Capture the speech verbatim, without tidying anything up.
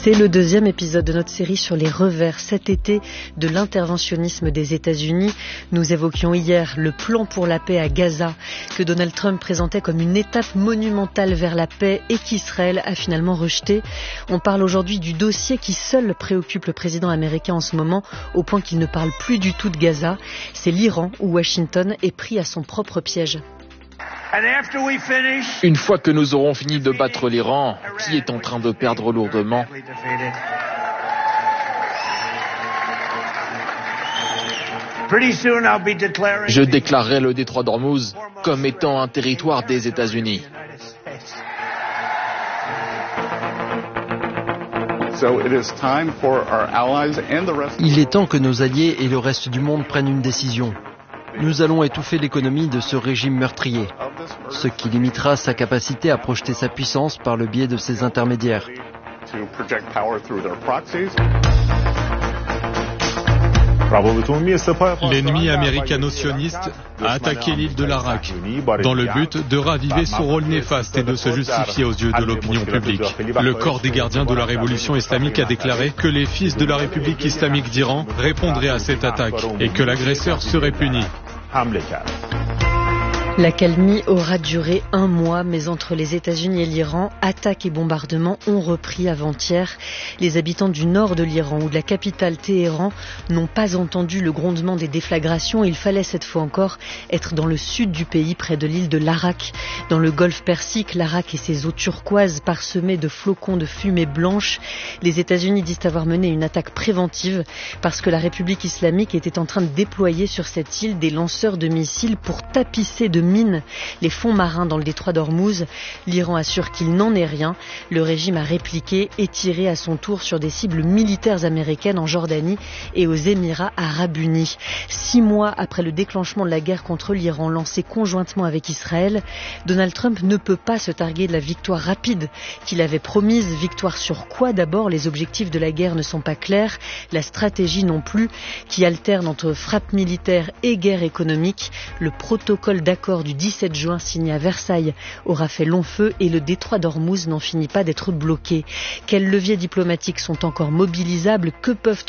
C'est le deuxième épisode de notre série sur les revers cet été de l'interventionnisme des États-Unis. Nous évoquions hier le plan pour la paix à Gaza que Donald Trump présentait comme une étape monumentale vers la paix et qu'Israël a finalement rejeté. On parle aujourd'hui du dossier qui seul préoccupe le président américain en ce moment, au point qu'il ne parle plus du tout de Gaza. C'est l'Iran où Washington est pris à son propre piège. Une fois que nous aurons fini de battre l'Iran, qui est en train de perdre lourdement, je déclarerai le détroit d'Ormuz comme étant un territoire des États-Unis. Il est temps que nos alliés et le reste du monde prennent une décision. Nous allons étouffer l'économie de ce régime meurtrier, ce qui limitera sa capacité à projeter sa puissance par le biais de ses intermédiaires. L'ennemi américano-sioniste a attaqué l'île de Larak dans le but de raviver son rôle néfaste et de se justifier aux yeux de l'opinion publique. Le corps des gardiens de la révolution islamique a déclaré que les fils de la République islamique d'Iran répondraient à cette attaque et que l'agresseur serait puni. L'accalmie aura duré un mois, mais entre les États-Unis et l'Iran, attaques et bombardements ont repris avant-hier. Les habitants du nord de l'Iran ou de la capitale Téhéran n'ont pas entendu le grondement des déflagrations. Il fallait cette fois encore être dans le sud du pays, près de l'île de Larak. Dans le golfe Persique, Larak et ses eaux turquoises parsemées de flocons de fumée blanche. Les États-Unis disent avoir mené une attaque préventive parce que la République islamique était en train de déployer sur cette île des lanceurs de missiles pour tapisser de mine les fonds marins dans le détroit d'Ormuz. L'Iran assure qu'il n'en est rien. Le régime a répliqué et tiré à son tour sur des cibles militaires américaines en Jordanie et aux Émirats arabes unis. Six mois après le déclenchement de la guerre contre l'Iran lancée conjointement avec Israël, Donald Trump ne peut pas se targuer de la victoire rapide qu'il avait promise. Victoire sur quoi? D'abord, les objectifs de la guerre ne sont pas clairs, la stratégie non plus, qui alterne entre frappe militaire et guerre économique. Le protocole d'accord du dix-sept juin signé à Versailles aura fait long feu et le détroit d'Ormuz n'en finit pas d'être bloqué. Quels leviers diplomatiques sont encore mobilisables? Que peuvent